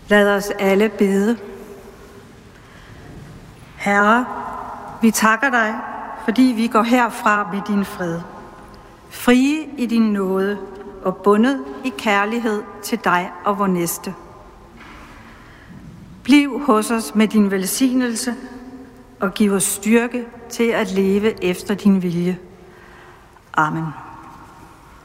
Lad os alle bede. Herre, vi takker dig, fordi vi går herfra med din fred. Frie i din nåde og bundet i kærlighed til dig og vor næste. Bliv hos os med din velsignelse og giv os styrke til at leve efter din vilje. Amen.